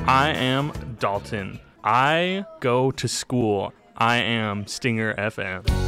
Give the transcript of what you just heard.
I am Dalton. I go to school. I am Stinger FM.